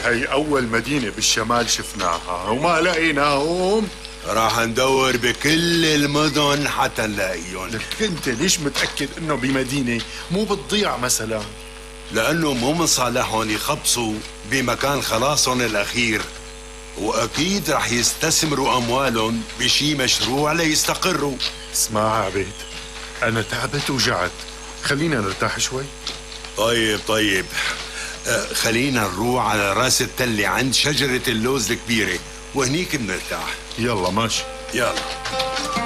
هي أول مدينة بالشمال شفناها وما لقيناهم. راح ندور بكل المدن حتى نلاقيهم. لك انت ليش متأكد انه بمدينة مو بالضيع مثلا؟ لأنه مو من صالحهم يخبصوا بمكان خلاصهم الأخير، وأكيد رح يستثمروا أموالهم بشي مشروع ليستقروا. اسمع عبيد، أنا تعبت وجعت، خلينا نرتاح شوي. طيب خلينا نروح على راس التلة عند شجرة اللوز الكبيرة وهنيك بنرتاح. يلا ماشي. يلا.